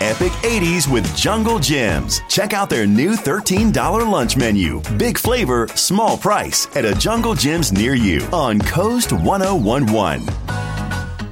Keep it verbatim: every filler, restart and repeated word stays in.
epic eighties with Jungle Gyms. Check out their new thirteen dollars lunch menu. Big flavor, small price at a Jungle Gyms near you on Coast ten eleven.